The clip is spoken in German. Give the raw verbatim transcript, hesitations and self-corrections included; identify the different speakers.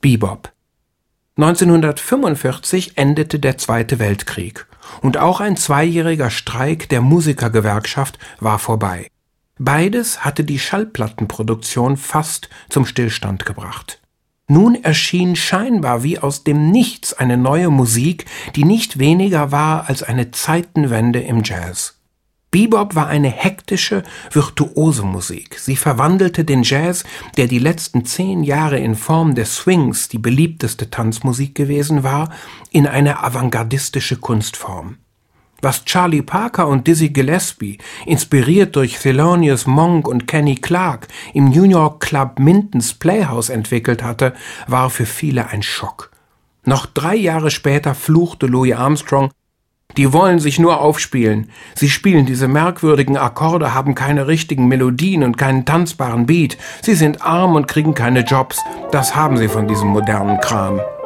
Speaker 1: Bebop. neunzehnhundertfünfundvierzig endete der Zweite Weltkrieg und auch ein zweijähriger Streik der Musikergewerkschaft war vorbei. Beides hatte die Schallplattenproduktion fast zum Stillstand gebracht. Nun erschien scheinbar wie aus dem Nichts eine neue Musik, die nicht weniger war als eine Zeitenwende im Jazz. Bebop war eine hektische, virtuose Musik. Sie verwandelte den Jazz, der die letzten zehn Jahre in Form des Swings die beliebteste Tanzmusik gewesen war, in eine avantgardistische Kunstform. Was Charlie Parker und Dizzy Gillespie, inspiriert durch Thelonious Monk und Kenny Clarke, im New York Club Minton's Playhouse entwickelt hatte, war für viele ein Schock. Noch drei Jahre später fluchte Louis Armstrong: Die wollen sich nur aufspielen. Sie spielen diese merkwürdigen Akkorde, haben keine richtigen Melodien und keinen tanzbaren Beat. Sie sind arm und kriegen keine Jobs. Das haben sie von diesem modernen Kram.